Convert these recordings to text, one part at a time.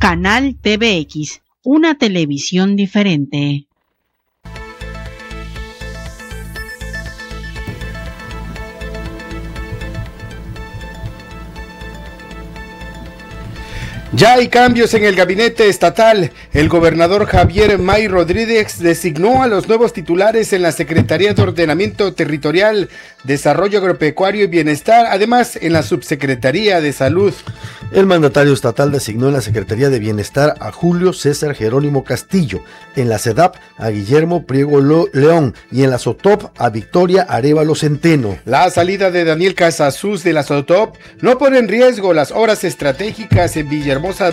Canal TVX, una televisión diferente. Ya hay cambios en el gabinete estatal. El gobernador Javier May Rodríguez designó a los nuevos titulares en la Secretaría de Ordenamiento Territorial, Desarrollo Agropecuario y Bienestar, además en la Subsecretaría de Salud. El mandatario estatal designó en la Secretaría de Bienestar a Julio César Jerónimo Castillo, en la SEDAP a Guillermo Priego León y en la SOTOP a Victoria Arévalo Centeno. La salida de Daniel Casasus de la SOTOP no pone en riesgo las obras estratégicas en Villahermosa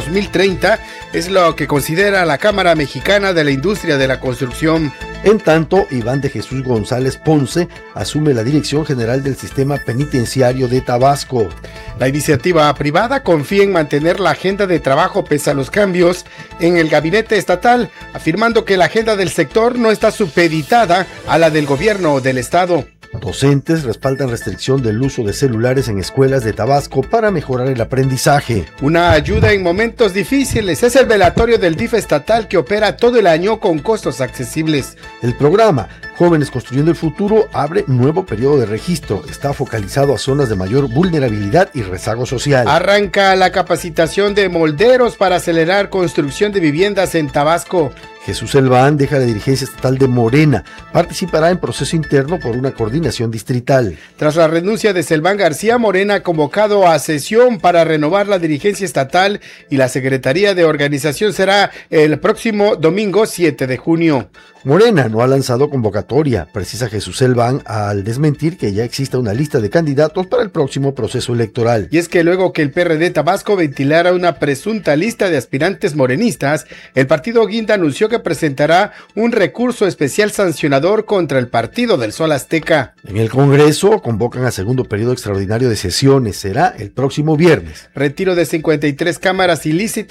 2030, es lo que considera la Cámara Mexicana de la Industria de la Construcción. En tanto, Iván de Jesús González Ponce asume la dirección general del sistema penitenciario de Tabasco. La iniciativa privada confía en mantener la agenda de trabajo pese a los cambios en el gabinete estatal, afirmando que la agenda del sector no está supeditada a la del gobierno del estado. Docentes respaldan restricción del uso de celulares en escuelas de Tabasco para mejorar el aprendizaje. Una ayuda en momentos difíciles es el velatorio del DIF estatal que opera todo el año con costos accesibles. El programa Jóvenes Construyendo el Futuro abre nuevo periodo de registro. Está focalizado a zonas de mayor vulnerabilidad y rezago social. Arranca la capacitación de molderos para acelerar construcción de viviendas en Tabasco. Jesús Elván deja la dirigencia estatal de Morena. Participará en proceso interno por una coordinación distrital. Tras la renuncia de Selván García, Morena ha convocado a sesión para renovar la dirigencia estatal y la Secretaría de Organización será el próximo domingo 7 de junio. Morena no ha lanzado convocatoria, precisa Jesús Elván al desmentir que ya exista una lista de candidatos para el próximo proceso electoral. Y es que luego que el PRD Tabasco ventilara una presunta lista de aspirantes morenistas, el partido Guinda anunció que presentará un recurso especial sancionador contra el Partido del Sol Azteca. En el Congreso convocan a segundo periodo extraordinario de sesiones, será el próximo viernes. Retiro de 53 cámaras ilícitas